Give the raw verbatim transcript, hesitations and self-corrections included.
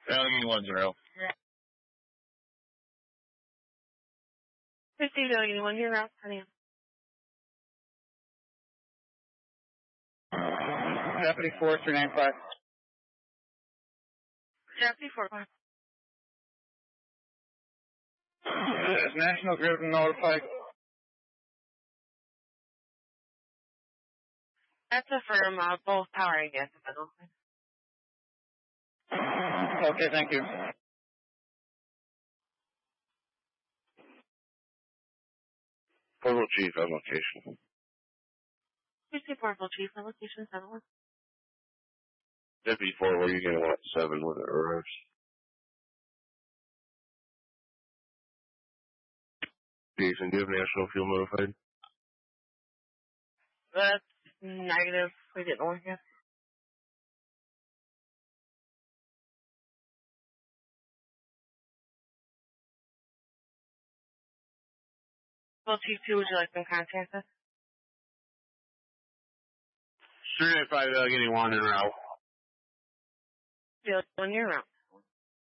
Allegheny one zero. Received Allegheny one zero. Honey. Deputy four three nine five. Deputy four five. Is National Grid notified? That's affirm, uh, both power and gas have been open. Okay, thank you. Portable Chief on location. Received Portable Chief on location seven one. Deputy four, where are you going to want seven when it arrives? Jason, do you have National Fuel notified? That's negative. We didn't work yet. Well, Chief two, would you like them contacted? three nine five Allegheny one en route. Field one, you're out.